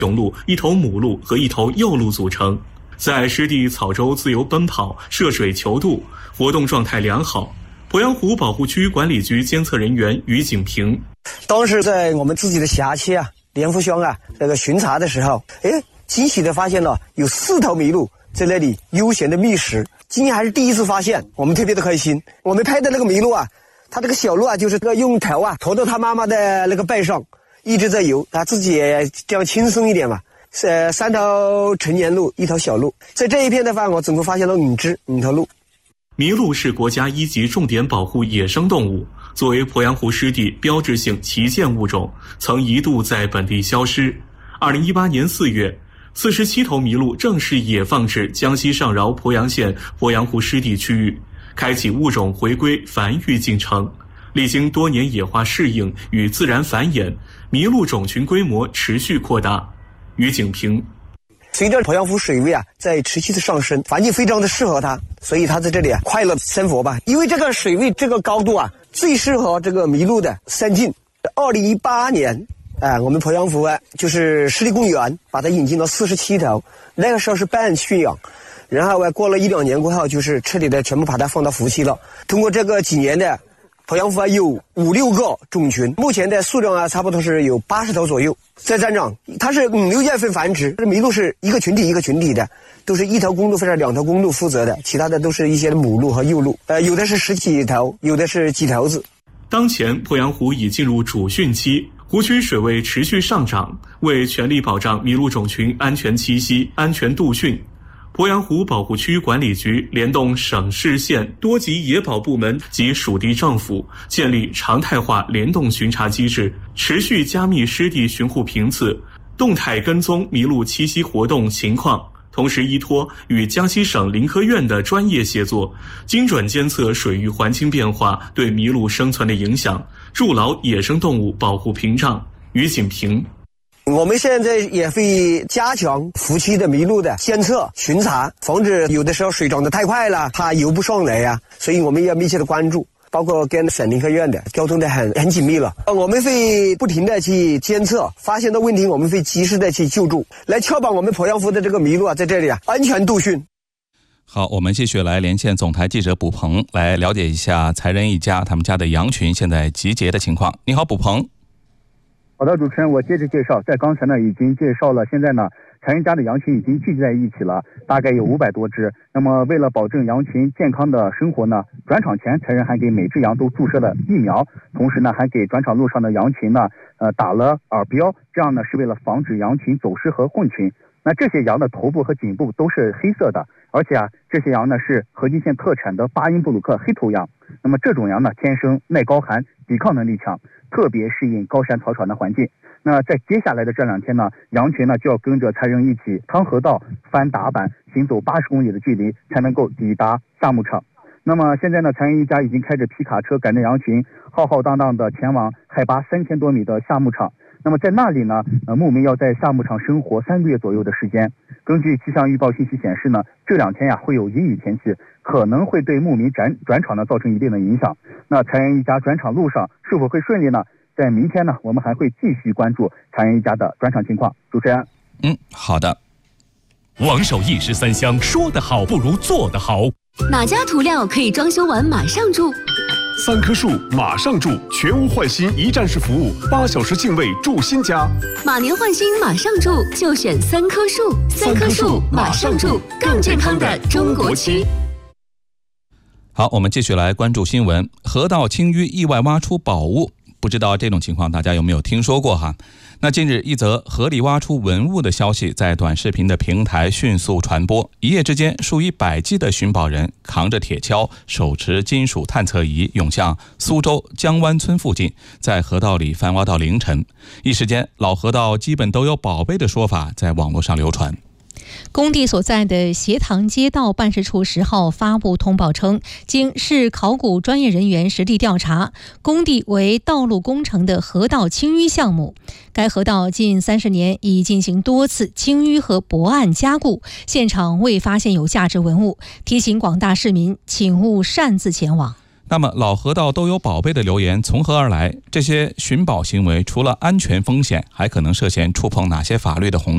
雄鹿、一头母鹿和一头幼鹿组成，在湿地草洲自由奔跑、涉水求渡，活动状态良好。鄱阳湖保护区管理局监测人员于景平， 当时在我们自己的辖区莲湖乡那个巡查的时候，惊喜的发现了有4头麋鹿在那里悠闲的觅食。今年还是第一次发现，我们特别的开心。我们拍的那个麋鹿它这个小鹿就是用头驮到它妈妈的那个背上，一直在游，它自己也这样轻松一点嘛。3头成年鹿，1头小鹿。在这一片的话，我总共发现了5头鹿。 麋鹿是国家1级重点保护野生动物，作为鄱阳湖湿地标志性旗舰物种，曾一度在本地消失。2018年4月，47头麋鹿正式野放至江西上饶鄱阳县鄱阳湖湿地区域，开启物种回归繁育进程。历经多年野化适应与自然繁衍，麋鹿种群规模持续扩大。于景平， 随着鄱阳湖水位在持续的上升，环境非常的适合它，所以它在这里快乐生活吧。因为这个水位这个高度最适合这个麋鹿的生境。2018年我们鄱阳湖就是湿地公园把它引进了47头，那个时候是半驯养，然后过了1-2年过后，就是彻底的全部把它放到湖期了。通过这个几年的鄱阳湖有5-6个种群，目前的数量差不多是有80头左右在增长。它是5-6月份繁殖，麋鹿是一个群体一个群体的，都是1头公鹿或者2头公鹿负责的，其他的都是一些母鹿和幼鹿，有的是10几头，有的是几头子。 当前鄱阳湖已进入主汛期，湖区水位持续上涨，为全力保障麋鹿种群安全栖息、安全度汛，鄱阳湖保护区管理局联动省市县多级野保部门及属地政府，建立常态化联动巡查机制，持续加密湿地巡护频次，动态跟踪麋鹿栖息活动情况。同时依托与江西省林科院的专业协作，精准监测水域环境变化对麋鹿生存的影响，筑牢野生动物保护屏障。于景平， 我们现在也会加强湖区的麋鹿的监测巡查，防止有的时候水涨得太快了它游不上来所以我们要密切的关注，包括跟省林科院的交通的很紧密了。我们会不停的去监测，发现的问题我们会及时的去救助，来确保我们鄱阳湖的这个麋鹿在这里安全度汛。 好，我们继续来连线总台记者卜鹏，来了解一下才人一家他们家的羊群现在集结的情况。你好，卜鹏。 好的，主持人，我接着介绍，在刚才呢已经介绍了，现在呢才人家的羊群已经聚集在一起了，大概有500多只。那么为了保证羊群健康的生活呢，转场前才人还给每只羊都注射了疫苗，同时呢还给转场路上的羊群呢打了耳标，这样呢是为了防止羊群走失和混群。那这些羊的头部和颈部都是黑色的，而且这些羊呢是河津县特产的巴音布鲁克黑头羊。那么这种羊呢天生耐高寒，抵抗能力强，特别适应高山草场的环境。那在接下来的这2天呢，羊群呢就要跟着才人一起趟河道、翻打板，行走80公里的距离才能够抵达夏牧场。那么现在呢，才人一家已经开着皮卡车赶着羊群，浩浩荡荡的前往海拔3000多米的夏牧场。那么在那里呢，牧民要在夏牧场生活3个月左右的时间。根据气象预报信息显示呢，这2天会有阴雨天气，可能会对牧民转场呢造成一定的影响。那才人一家转场路上是否会顺利呢？在明天呢，我们还会继续关注才人一家的转场情况。主持人， 好的。 王守义是3香，说得好不如做得好。 哪家涂料可以装修完马上住 ？3棵树马上住，全屋换新一站式服务，8小时净位住新家。 马年换新马上住，就选3棵树。3棵树马上住，更健康的中国区。 好，我们继续来关注新闻。河道清淤意外挖出宝物，不知道这种情况大家有没有听说过哈？那近日一则河里挖出文物的消息在短视频的平台迅速传播，一夜之间数以百计的寻宝人扛着铁锹，手持金属探测仪涌向苏州江湾村附近，在河道里翻挖到凌晨。一时间老河道基本都有宝贝的说法在网络上流传。 工地所在的协塘街道办事处10号发布通报称，经市考古专业人员实地调查，工地为道路工程的河道清淤项目。该河道近30年已进行多次清淤和驳岸加固，现场未发现有价值文物，提醒广大市民请勿擅自前往。 那么老河道都有宝贝的留言从何而来？这些寻宝行为除了安全风险，还可能涉嫌触碰哪些法律的红